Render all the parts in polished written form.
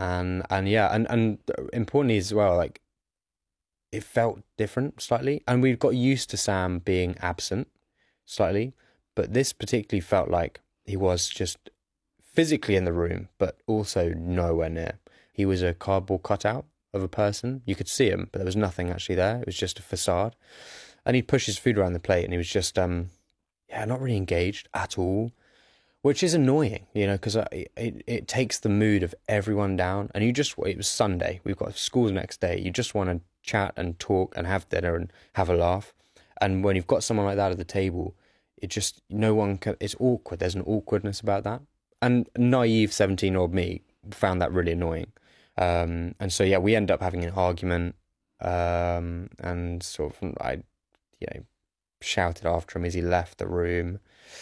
And yeah, and importantly as well, like it felt different slightly, and we got used to Sam being absent slightly, but this particularly felt like he was just physically in the room, but also nowhere near. He was a cardboard cutout of a person. You could see him, but there was nothing actually there. It was just a facade. And he'd push his food around the plate, and he was just, yeah, not really engaged at all, which is annoying, because it takes the mood of everyone down. And it was Sunday. We've got school the next day. You just want to chat and talk and have dinner and have a laugh. And when you've got someone like that at the table, no one can, it's awkward. There's an awkwardness about that. And naive 17-year-old me found that really annoying. And so, yeah, we end up having an argument, and sort of, I, shouted after him as he left the room.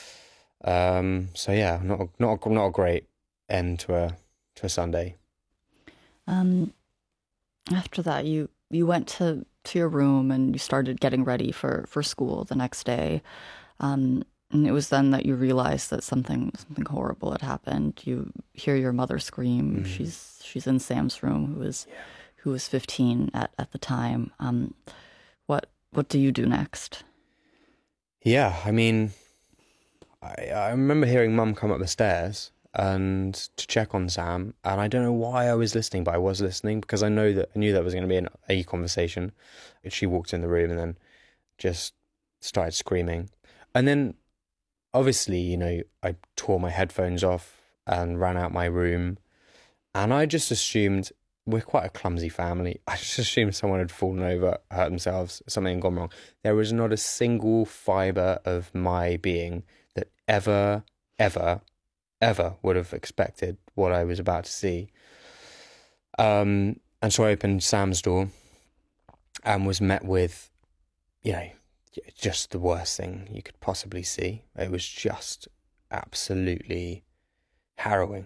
So yeah, not a great end to a Sunday. After that, you went to your room and you started getting ready for school the next day. And it was then that you realized that something horrible had happened. You hear your mother scream. Mm. She's in Sam's room, who was 15 at the time. What do you do next? Yeah, I mean, I remember hearing Mum come up the stairs and to check on Sam, and I don't know why I was listening, but I was listening because I knew that was going to be a conversation. She walked in the room and then just started screaming, and then obviously, I tore my headphones off and ran out my room, and I just assumed, we're quite a clumsy family, I just assumed someone had fallen over, hurt themselves, something had gone wrong. There was not a single fibre of my being that ever would have expected what I was about to see. And so I opened Sam's door and was met with, just the worst thing you could possibly see. It was just absolutely harrowing.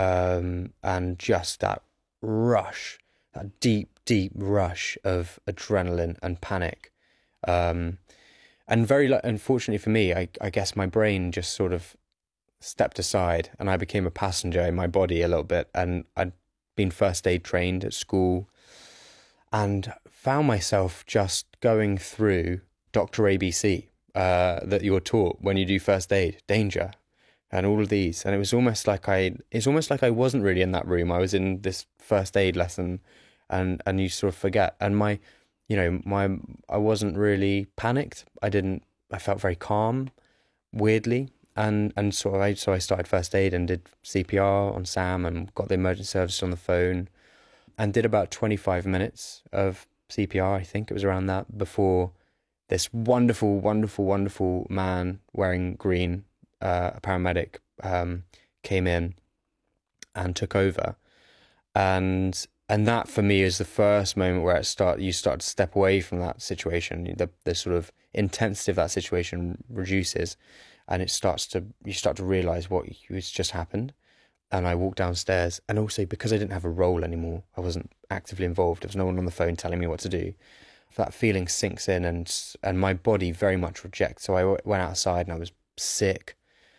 And just that rush, that deep rush of adrenaline and panic. And very unfortunately for me, I guess my brain just sort of stepped aside and I became a passenger in my body a little bit. And I'd been first aid trained at school and found myself just going through Dr. ABC that you're taught when you do first aid, danger, and all of these. And it's almost like I wasn't really in that room. I was in this first aid lesson, and you sort of forget. And I wasn't really panicked. I felt very calm, weirdly. And so I started first aid and did CPR on Sam and got the emergency service on the phone and did about 25 minutes of CPR, I think it was around that, before this wonderful man wearing green, a paramedic, came in and took over. And that for me is the first moment where you start to step away from that situation. The sort of intensity of that situation reduces, and you start to realize what was just happened. And I walked downstairs, and also because I didn't have a role anymore, I wasn't actively involved. There was no one on the phone telling me what to do. That feeling sinks in, and my body very much rejects. So I went outside and I was sick.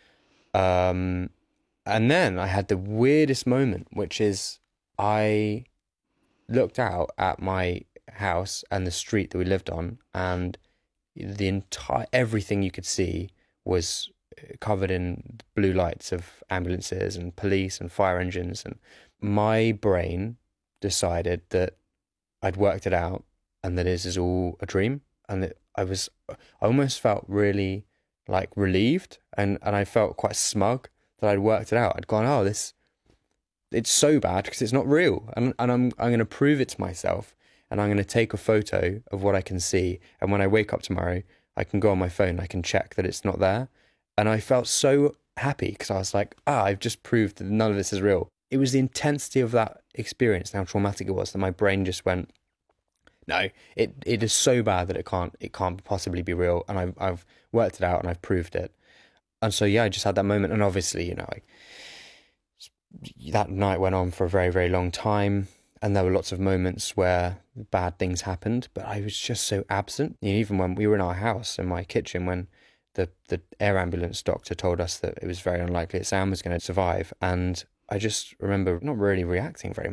And then I had the weirdest moment, which is I looked out at my house and the street that we lived on, and everything you could see was covered in blue lights of ambulances and police and fire engines. And my brain decided that I'd worked it out and that this is all a dream. And that I almost felt really like relieved, and I felt quite smug that I'd worked it out. I'd gone, oh, it's so bad because it's not real, and I'm going to prove it to myself, and I'm going to take a photo of what I can see, and when I wake up tomorrow, I can go on my phone, I can check that it's not there. And I felt so happy because I was like, I've just proved that none of this is real. It was the intensity of that experience and how traumatic it was that my brain just went, no, it is so bad that it can't possibly be real, and I've worked it out and I've proved it. And so yeah, I just had that moment, and obviously, that night went on for a very, very long time, and there were lots of moments where bad things happened, but I was just so absent. Even when we were in our house, in my kitchen, when the air ambulance doctor told us that it was very unlikely that Sam was going to survive, and I just remember not really reacting very